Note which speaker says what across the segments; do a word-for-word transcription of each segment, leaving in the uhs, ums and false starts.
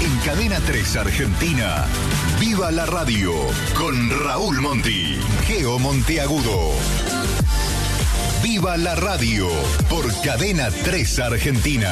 Speaker 1: En Cadena tres Argentina, Viva la Radio, con Raúl Monti, Geo Monteagudo. Viva la Radio, por Cadena tres Argentina.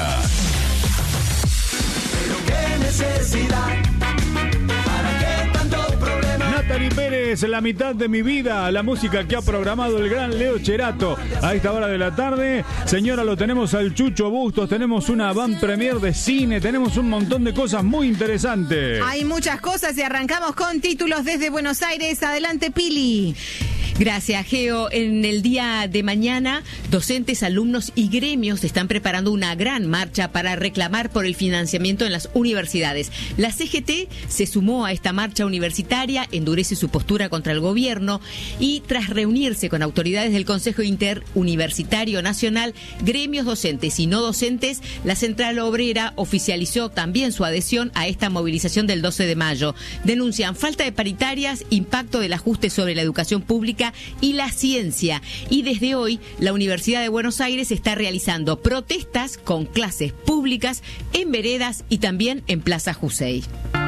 Speaker 2: Pero qué necesidad, ¿para qué tanto problema?
Speaker 3: Natalie Pérez, La mitad de mi vida, la música que ha programado el gran Leo Cherato a esta hora de la tarde. Señora, lo tenemos al Chucho Bustos, tenemos una van premier de cine, tenemos un montón de cosas muy interesantes.
Speaker 4: Hay muchas cosas y arrancamos con títulos desde Buenos Aires. Adelante, Pili.
Speaker 5: Gracias, Geo. En el día de mañana, docentes, alumnos y gremios están preparando una gran marcha para reclamar por el financiamiento en las universidades. La C G T se sumó a esta marcha universitaria, endurece su postura contra el gobierno y tras reunirse con autoridades del Consejo Interuniversitario Nacional, gremios docentes y no docentes, la Central Obrera oficializó también su adhesión a esta movilización del doce de mayo. Denuncian falta de paritarias, impacto del ajuste sobre la educación pública y la ciencia. Y desde hoy, la Universidad de Buenos Aires está realizando protestas con clases públicas en veredas y también en Plaza Jusey.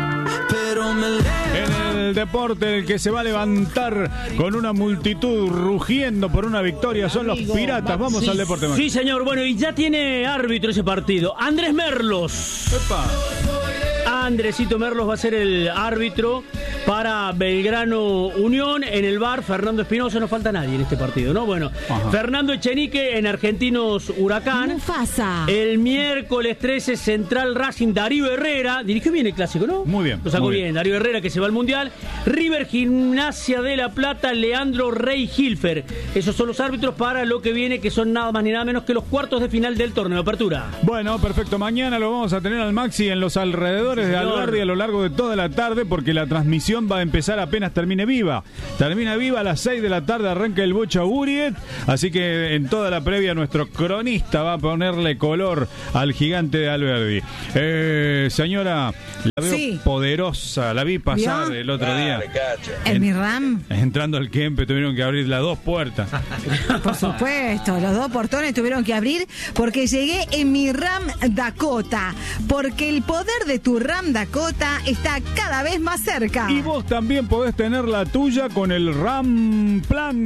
Speaker 3: En el deporte, el que se va a levantar con una multitud rugiendo por una victoria son los Piratas. Vamos
Speaker 6: sí,
Speaker 3: al deporte.
Speaker 6: Sí, señor. Bueno, y ya tiene árbitro ese partido. Andrés Merlos.
Speaker 3: Epa.
Speaker 6: Andresito Merlos va a ser el árbitro para Belgrano Unión. En el V A R, Fernando Espinosa. No falta nadie en este partido, ¿no? Bueno, ajá. Fernando Echenique en Argentinos Huracán.
Speaker 4: Mufasa.
Speaker 6: El miércoles trece, Central Racing, Darío Herrera. Dirigió bien el clásico, ¿no?
Speaker 3: Muy bien.
Speaker 6: Lo sacó bien.
Speaker 3: bien.
Speaker 6: Darío Herrera, que se va al Mundial. River Gimnasia de La Plata, Leandro Rey Hilfer. Esos son los árbitros para lo que viene, que son nada más ni nada menos que los cuartos de final del torneo de apertura.
Speaker 3: Bueno, perfecto. Mañana lo vamos a tener al Maxi en los alrededores de Alberdi a lo largo de toda la tarde, porque la transmisión va a empezar apenas termine Viva. Termina Viva a las seis de la tarde, arranca el Bocha Buriet, así que en toda la previa nuestro cronista va a ponerle color al gigante de Alberdi. Eh, señora, la veo sí. poderosa, la vi pasar ¿Vio? el otro ah, día.
Speaker 4: ¿En mi RAM?
Speaker 3: Entrando al Kempe tuvieron que abrir las dos puertas.
Speaker 4: Por supuesto, los dos portones tuvieron que abrir porque llegué en mi RAM Dakota, porque el poder de tu RAM Dakota está cada vez más cerca.
Speaker 3: Y vos también podés tener la tuya con el RAM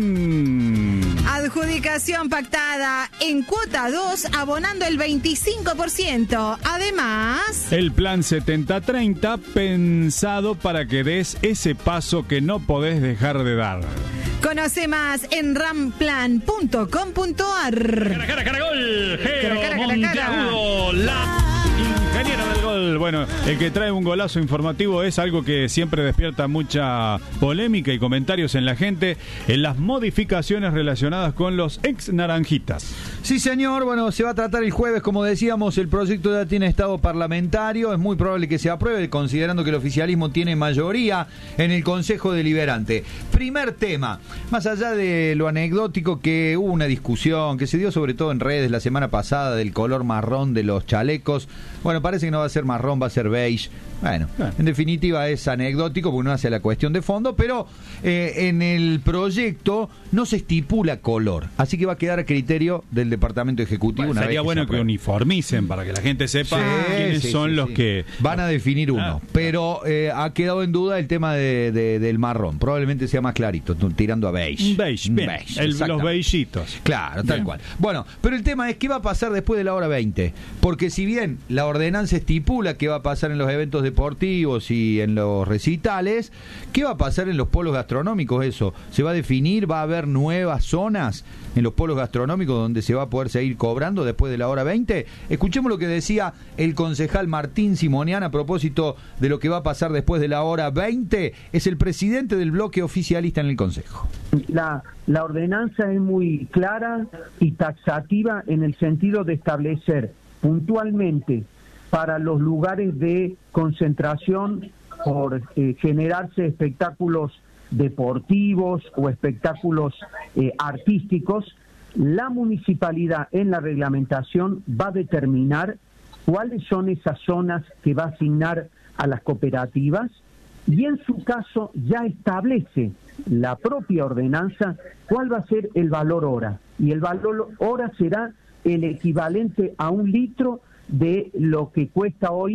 Speaker 3: Plan.
Speaker 4: Adjudicación pactada en cuota dos, abonando el veinticinco por ciento. Además,
Speaker 3: el plan setenta treinta, pensado para que des ese paso que no podés dejar de dar.
Speaker 4: Conoce más en ramplan punto com punto ar.
Speaker 3: Cara, cara, cara, gol. Geo Monteagudo, la ingeniera del gol. Bueno, el que trae un golazo informativo es algo que siempre despierta mucha polémica y comentarios en la gente, en las modificaciones relacionadas con los ex naranjitas.
Speaker 7: Sí, señor. Bueno, se va a tratar el jueves, como decíamos, el proyecto ya tiene estado parlamentario, es muy probable que se apruebe, considerando que el oficialismo tiene mayoría en el Consejo Deliberante. Primer tema, más allá de lo anecdótico, que hubo una discusión que se dio sobre todo en redes la semana pasada del color marrón de los chalecos. Bueno, parece que no va a ser marrón, va a ser beige. Bueno, en definitiva es anecdótico porque no hace la cuestión de fondo, pero eh, en el proyecto no se estipula color, así que va a quedar a criterio del Departamento Ejecutivo.
Speaker 3: Bueno,
Speaker 7: una
Speaker 3: sería
Speaker 7: vez que
Speaker 3: bueno que uniformicen para que la gente sepa
Speaker 7: sí,
Speaker 3: quiénes
Speaker 7: sí,
Speaker 3: son
Speaker 7: sí,
Speaker 3: los
Speaker 7: sí.
Speaker 3: que
Speaker 7: van a definir uno, ah, pero eh, ha quedado en duda el tema de, de, del marrón. Probablemente sea más clarito, tirando a beige.
Speaker 3: Beige, bien. beige el, los beigeitos.
Speaker 7: Claro, tal bien. cual. Bueno, pero el tema es qué va a pasar después de la hora veinte, porque si bien la ordenanza estipula qué va a pasar en los eventos deportivos y en los recitales, ¿qué va a pasar en los polos gastronómicos? Eso, ¿se va a definir? ¿Va a haber nuevas zonas en los polos gastronómicos donde se va a poder seguir cobrando después de la hora veinte? Escuchemos lo que decía el concejal Martín Simonian a propósito de lo que va a pasar después de la hora veinte. Es el presidente del bloque oficialista en el Consejo.
Speaker 8: La, la ordenanza es muy clara y taxativa en el sentido de establecer puntualmente para los lugares de concentración por eh, generarse espectáculos deportivos o espectáculos eh, artísticos, la municipalidad en la reglamentación va a determinar cuáles son esas zonas que va a asignar a las cooperativas y en su caso ya establece la propia ordenanza cuál va a ser el valor hora, y el valor hora será el equivalente a un litro de lo que cuesta hoy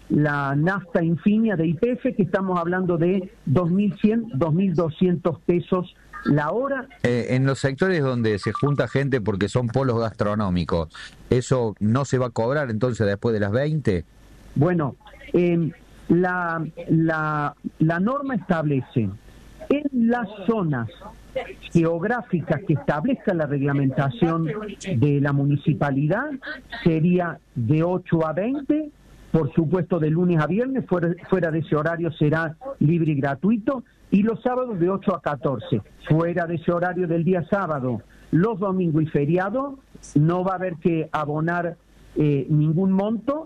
Speaker 8: la nafta Infinia de Y P F, que estamos hablando de dos mil cien, dos mil doscientos pesos la hora.
Speaker 7: Eh, en los sectores donde se junta gente porque son polos gastronómicos, ¿eso no se va a cobrar entonces después de las veinte?
Speaker 8: Bueno, eh, la, la, la norma establece en las zonas geográficas que establezca la reglamentación de la municipalidad, sería de ocho a veinte, por supuesto de lunes a viernes, fuera, fuera de ese horario será libre y gratuito, y los sábados de ocho a catorce, fuera de ese horario del día sábado, los domingos y feriados, no va a haber que abonar eh, ningún monto.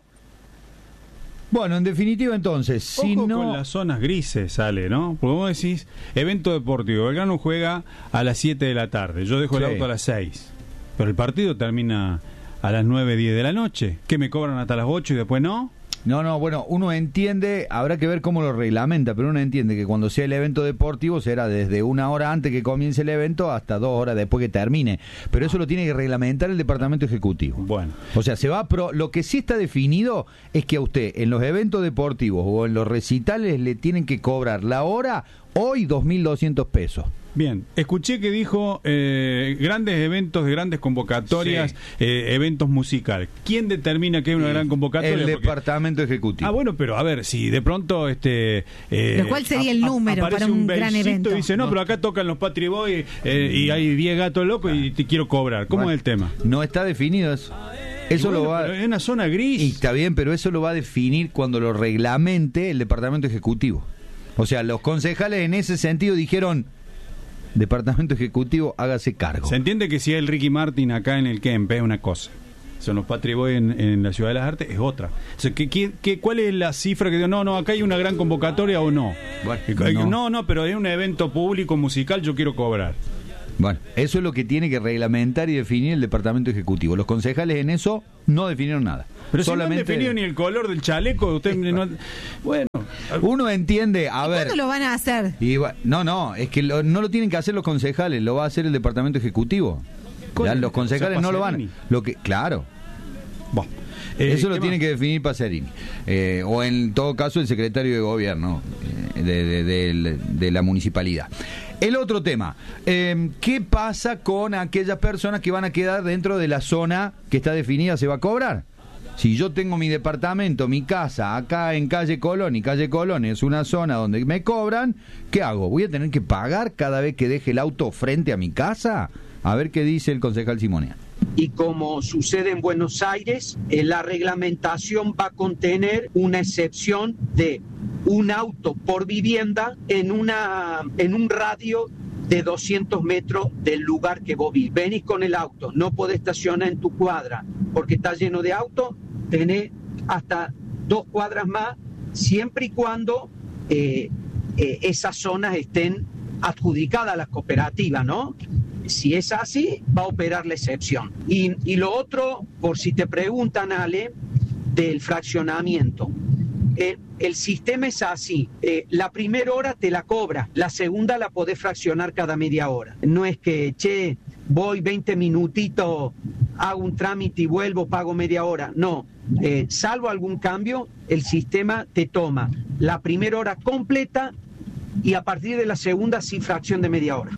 Speaker 7: Bueno, en definitiva entonces, si
Speaker 3: Ojo
Speaker 7: no...
Speaker 3: con las zonas grises sale, ¿no? Porque vos decís, evento deportivo, Belgrano juega a las siete de la tarde, yo dejo
Speaker 7: Sí.
Speaker 3: el auto a las seis, pero el partido termina a las nueve, diez de la noche, ¿qué me cobran hasta las ocho y después no?
Speaker 7: No, no, bueno, uno entiende, habrá que ver cómo lo reglamenta, pero uno entiende que cuando sea el evento deportivo será desde una hora antes que comience el evento hasta dos horas después que termine, pero eso lo tiene que reglamentar el Departamento Ejecutivo.
Speaker 3: Bueno.
Speaker 7: O sea, se va a pro... lo que sí está definido es que a usted en los eventos deportivos o en los recitales le tienen que cobrar la hora hoy dos mil doscientos pesos.
Speaker 3: Bien, escuché que dijo eh, grandes eventos de grandes convocatorias,
Speaker 7: Sí.
Speaker 3: eh, eventos musicales. ¿Quién determina que es una gran convocatoria?
Speaker 7: El
Speaker 3: Porque-
Speaker 7: Departamento Ejecutivo.
Speaker 3: Ah, bueno, pero a ver, si de pronto este eh,
Speaker 4: ¿Pero cuál sería el
Speaker 3: a- a-
Speaker 4: número
Speaker 3: aparece
Speaker 4: para un gran
Speaker 3: bellcito
Speaker 4: evento?
Speaker 3: y dice, no, pero acá tocan los Patri Boys eh, y hay diez gatos locos y te quiero cobrar. ¿Cómo
Speaker 7: Bueno,
Speaker 3: es el tema?
Speaker 7: No está definido eso. Eso
Speaker 3: Y bueno,
Speaker 7: lo va...
Speaker 3: pero es una zona gris.
Speaker 7: Y está bien, pero eso lo va a definir cuando lo reglamente el Departamento Ejecutivo. O sea, los concejales en ese sentido dijeron, Departamento Ejecutivo, hágase cargo.
Speaker 3: Se entiende que si hay el Ricky Martin acá en el Kempe es una cosa. Son los Patri Boys en, en la Ciudad de las Artes, es otra. O sea, ¿qué, qué, qué, ¿cuál es la cifra que digo, no, no, acá hay una gran convocatoria o no?
Speaker 7: Bueno,
Speaker 3: no.
Speaker 7: no.
Speaker 3: no, pero es un evento público musical, yo quiero cobrar.
Speaker 7: Bueno, eso es lo que tiene que reglamentar y definir el Departamento Ejecutivo. Los concejales en eso no definieron nada.
Speaker 3: Pero
Speaker 7: solamente
Speaker 3: si no han definido ni el color del chaleco, usted no... Bueno,
Speaker 7: uno entiende, a
Speaker 4: ¿Y
Speaker 7: ver.
Speaker 4: ¿Cuándo lo van a hacer?
Speaker 7: Y va- no, no, es que lo- no lo tienen que hacer los concejales, lo va a hacer el Departamento Ejecutivo.
Speaker 3: Con-
Speaker 7: Ya, los concejales
Speaker 3: o sea,
Speaker 7: no lo van.
Speaker 3: Pacerini.
Speaker 7: Lo que, claro.
Speaker 3: Bueno, eh,
Speaker 7: Eso lo
Speaker 3: ¿qué
Speaker 7: tiene
Speaker 3: más?
Speaker 7: que definir Pacerini. Eh, o en todo caso el secretario de gobierno eh, de, de- de- de la municipalidad. El otro tema, eh, ¿qué pasa con aquellas personas que van a quedar dentro de la zona que está definida? ¿Se va a cobrar? Si yo tengo mi departamento, mi casa, acá en calle Colón, y calle Colón es una zona donde me cobran, ¿qué hago? ¿Voy a tener que pagar cada vez que deje el auto frente a mi casa? A ver qué dice el concejal Simonian.
Speaker 9: Y como sucede en Buenos Aires, eh, la reglamentación va a contener una excepción de un auto por vivienda en, una, en un radio de doscientos metros del lugar que vos vivís. Venís con el auto, no podés estacionar en tu cuadra porque está lleno de autos, tenés hasta dos cuadras más, siempre y cuando eh, eh, esas zonas estén adjudicadas a las cooperativas, ¿no? Si es así, va a operar la excepción. Y, y lo otro, por si te preguntan, Ale, del fraccionamiento. Eh, el sistema es así, eh, la primera hora te la cobra, la segunda la podés fraccionar cada media hora. No es que, che, voy veinte minutitos, hago un trámite y vuelvo, pago media hora. No, eh, salvo algún cambio, el sistema te toma la primera hora completa y a partir de la segunda sin fracción de media hora.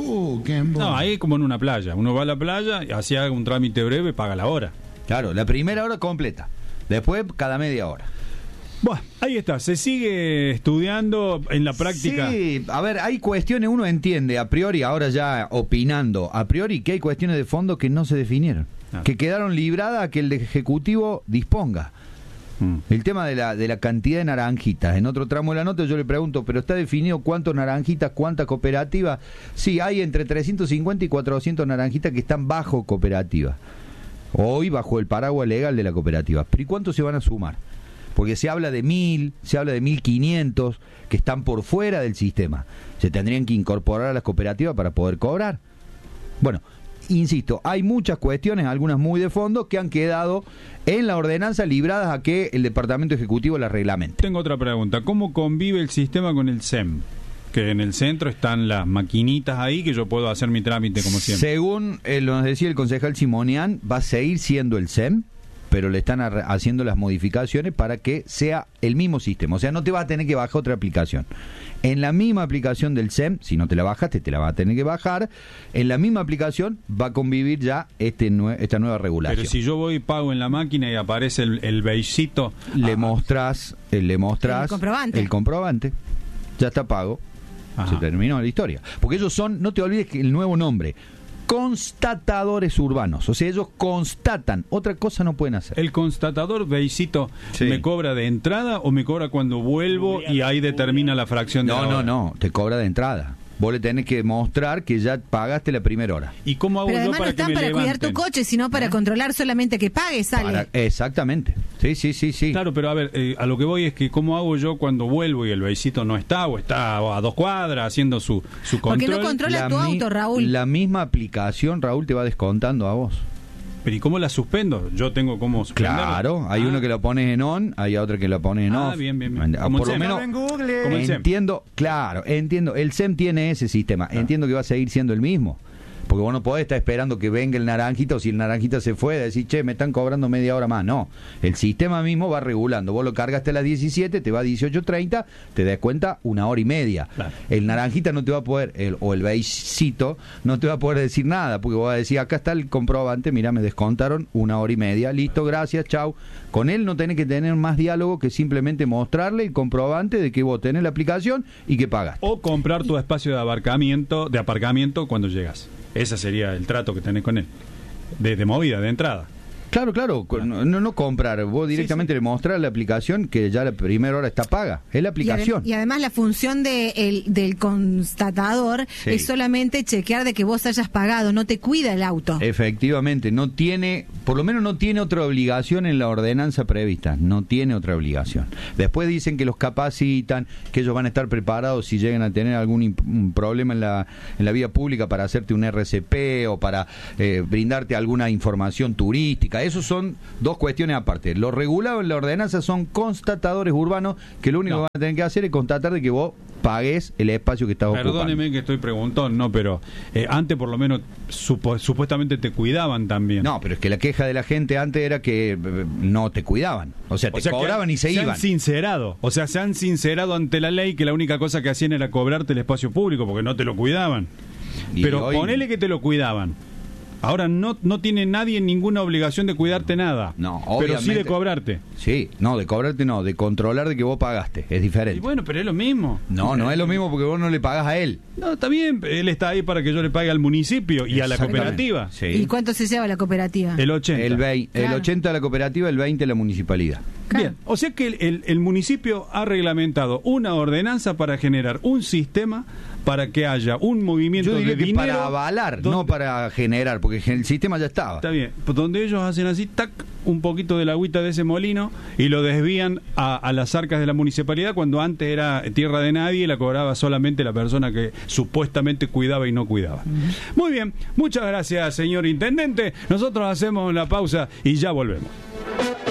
Speaker 3: No, ahí como en una playa. Uno va a la playa, y así haga un trámite breve, paga la hora.
Speaker 7: Claro, la primera hora completa, después cada media hora.
Speaker 3: Bueno, ahí está, se sigue estudiando en la práctica.
Speaker 7: Sí, a ver, hay cuestiones, uno entiende a priori, ahora ya opinando, a priori que hay cuestiones de fondo que no se definieron,
Speaker 3: Ah.
Speaker 7: que quedaron libradas a que el Ejecutivo disponga.
Speaker 3: Mm.
Speaker 7: El tema de la, de la cantidad de naranjitas. En otro tramo de la nota yo le pregunto, ¿pero está definido cuántos naranjitas, cuántas cooperativas? Sí, hay entre trescientos cincuenta y cuatrocientos naranjitas que están bajo cooperativa. Hoy bajo el paraguas legal de la cooperativa. ¿Pero y cuántos se van a sumar? Porque se habla de mil, se habla de mil quinientos que están por fuera del sistema. Se tendrían que incorporar a las cooperativas para poder cobrar. Bueno, insisto, hay muchas cuestiones, algunas muy de fondo, que han quedado en la ordenanza libradas a que el Departamento Ejecutivo las reglamente.
Speaker 3: Tengo otra pregunta. ¿Cómo convive el sistema con el S E M? Que en el centro están las maquinitas ahí que yo puedo hacer mi trámite como siempre.
Speaker 7: Según eh, nos decía el concejal Simonian, va a seguir siendo el S E M, pero le están ar- haciendo las modificaciones para que sea el mismo sistema. O sea, no te vas a tener que bajar otra aplicación. En la misma aplicación del S E M, si no te la bajaste, te la vas a tener que bajar. En la misma aplicación va a convivir ya este nue- esta nueva regulación.
Speaker 3: Pero si yo voy y pago en la máquina y aparece el, el beigito,
Speaker 7: le
Speaker 3: ah,
Speaker 7: mostrás, eh, le mostrás
Speaker 4: El comprobante.
Speaker 7: el comprobante. Ya está pago.
Speaker 3: Ajá.
Speaker 7: Se terminó la historia. Porque ellos son, no te olvides que el nuevo nombre, constatadores urbanos. O sea, ellos constatan. Otra cosa no pueden hacer.
Speaker 3: ¿el constatador beigito
Speaker 7: Sí.
Speaker 3: me cobra de entrada o me cobra cuando vuelvo y ahí determina la fracción de
Speaker 7: No,
Speaker 3: la
Speaker 7: no,
Speaker 3: hora?
Speaker 7: no. Te cobra de entrada. Vos le tenés que mostrar que ya pagaste la primera hora.
Speaker 3: ¿Y cómo hago
Speaker 4: Pero
Speaker 3: yo
Speaker 4: además no
Speaker 3: para que
Speaker 4: están
Speaker 3: me
Speaker 4: para cuidar
Speaker 3: levanten?
Speaker 4: tu coche, sino para controlar solamente que pague, sale.
Speaker 7: Para- exactamente. Sí, sí, sí, sí.
Speaker 3: Claro, pero a ver, eh, a lo que voy es que ¿cómo hago yo cuando vuelvo y el beigito no está o está a dos cuadras haciendo su, su
Speaker 4: Porque
Speaker 3: control?
Speaker 4: no controla tu
Speaker 7: mi-
Speaker 4: auto, Raúl.
Speaker 7: La misma aplicación, Raúl, te va descontando a vos.
Speaker 3: Pero ¿y cómo la suspendo? Yo tengo cómo suspenderla.
Speaker 7: Claro, hay
Speaker 3: Ah.
Speaker 7: uno que lo pones en on, hay otro que lo pones en
Speaker 3: Ah,
Speaker 7: off.
Speaker 3: bien, bien, bien.
Speaker 7: Ah,
Speaker 3: Como
Speaker 7: Por
Speaker 3: el
Speaker 7: lo
Speaker 3: S E M.
Speaker 7: menos
Speaker 3: Como el S E M.
Speaker 7: entiendo, claro, entiendo. El S E M tiene ese sistema. Entiendo que va a seguir siendo el mismo. Porque vos no podés estar esperando que venga el naranjita, o si el naranjita se fue, decir, che, me están cobrando media hora más. No, el sistema mismo va regulando. Vos lo cargaste a las diecisiete, te va a dieciocho treinta, te das cuenta una hora y media.
Speaker 3: Claro.
Speaker 7: El naranjita no te va a poder, el, o el beigito, no te va a poder decir nada, porque vos vas a decir, acá está el comprobante, mirá, me descontaron una hora y media, listo, gracias, chau. Con él no tenés que tener más diálogo que simplemente mostrarle el comprobante de que vos tenés la aplicación y que pagaste.
Speaker 3: O comprar tu espacio de aparcamiento, de aparcamiento cuando llegas. Ese sería el trato que tenés con él. De, de movida, de entrada.
Speaker 7: Claro, claro, con- no, no comprar, vos directamente le mostrás la aplicación que ya la primera hora está paga, es la
Speaker 4: Y, ade-
Speaker 7: aplicación.
Speaker 4: y además la función de el- del constatador
Speaker 7: Sí.
Speaker 4: es solamente chequear de que vos hayas pagado, no te cuida el auto.
Speaker 7: Efectivamente, no tiene, por lo menos no tiene otra obligación en la ordenanza prevista, no tiene otra obligación. Después dicen que los capacitan, que ellos van a estar preparados si llegan a tener algún imp- un problema en la, en la vía pública para hacerte un R C P o para eh, brindarte alguna información turística. Esos son dos cuestiones aparte. Lo regulado en la ordenanza son constatadores urbanos que lo único
Speaker 3: No.
Speaker 7: que van a tener que hacer es constatar de que vos pagues el espacio que estás ocupando.
Speaker 3: Perdóneme que estoy preguntón, no, pero eh, antes por lo menos supo- supuestamente te cuidaban también.
Speaker 7: No, pero es que la queja de la gente antes era que eh, no te cuidaban. O sea, te
Speaker 3: O sea, que
Speaker 7: cobraban y se,
Speaker 3: se
Speaker 7: iban.
Speaker 3: han sincerado. O sea, se han sincerado ante la ley que la única cosa que hacían era cobrarte el espacio público porque no te lo cuidaban.
Speaker 7: Y
Speaker 3: Pero
Speaker 7: hoy-
Speaker 3: ponele que te lo cuidaban. Ahora no, no tiene nadie ninguna obligación de cuidarte nada.
Speaker 7: No,
Speaker 3: pero sí de
Speaker 7: obviamente.
Speaker 3: cobrarte.
Speaker 7: Sí, no, de cobrarte no, de controlar de que vos pagaste. Es
Speaker 3: Y
Speaker 7: diferente.
Speaker 3: bueno, pero es lo mismo.
Speaker 7: No, no es lo mismo porque vos no le pagás a él.
Speaker 3: No, está bien, él está ahí para que yo le pague al municipio y a la
Speaker 7: Exactamente.
Speaker 3: cooperativa.
Speaker 7: Sí.
Speaker 4: ¿Y cuánto se lleva la cooperativa?
Speaker 3: El ochenta.
Speaker 7: El, vei- el
Speaker 4: Claro.
Speaker 7: ochenta de la cooperativa, el veinte de la municipalidad.
Speaker 4: Claro.
Speaker 3: Bien, o sea que el, el- el municipio ha reglamentado una ordenanza para generar un sistema para que haya un movimiento
Speaker 7: Yo diría
Speaker 3: de
Speaker 7: que
Speaker 3: dinero.
Speaker 7: para avalar,
Speaker 3: donde-
Speaker 7: no para generar, porque el sistema ya estaba.
Speaker 3: Está bien, pues donde ellos hacen así, tac, un poquito de la agüita de ese molino y lo desvían a, a las arcas de la municipalidad cuando antes era tierra de nadie y la cobraba solamente la persona que supuestamente cuidaba y no cuidaba. Muy bien, muchas gracias, señor intendente. Nosotros hacemos la pausa y ya volvemos.